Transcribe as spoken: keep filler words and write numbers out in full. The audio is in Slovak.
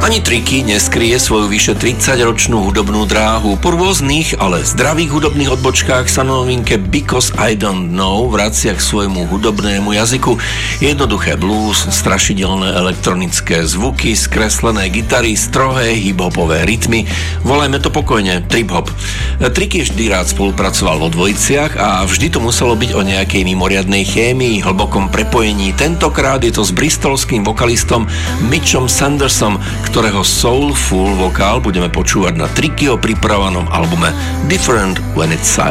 Ani Tricky neskryje svoju vyše tridsaťročnú hudobnú dráhu. Po rôznych, ale zdravých hudobných odbočkách sa na novinke Because I Don't Know vracia k svojmu hudobnému jazyku. Jednoduché blues, strašidelné elektronické zvuky, skreslené gitary, strohé hip-hopové rytmy. Volajme to pokojne trip-hop. Tricky vždy rád spolupracoval vo dvojiciach a vždy to muselo byť o nejakej mimoriadnej chémii, hlbokom prepojení. Tentokrát je to s bristolským vokalistom Mitchom Sandersom, ktorého soulful vokál budeme počúvať na Trickyho pripravenom albume Different When It's Silent.